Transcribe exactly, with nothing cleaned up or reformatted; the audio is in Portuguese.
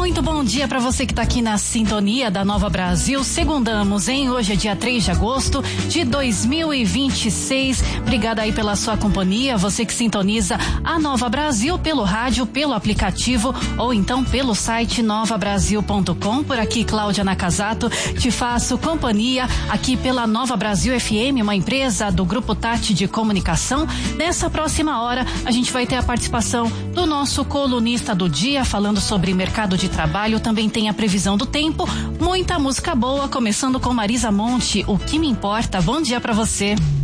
Muito bom dia para você que está aqui na sintonia da Nova Brasil. Segundamos, hein? Hoje é dia três de agosto de dois mil e vinte e seis. Obrigada aí pela sua companhia. Você que sintoniza a Nova Brasil pelo rádio, pelo aplicativo ou então pelo site nova brasil ponto com. Por aqui, Cláudia Nakazato, te faço companhia aqui pela Nova Brasil F M, uma empresa do Grupo Tati de Comunicação. Nessa próxima hora, a gente vai ter a participação do nosso colunista do dia, falando sobre mercado de trabalho. Também tem a previsão do tempo, muita música boa, começando com Marisa Monte, O Que Me Importa. Bom dia pra você.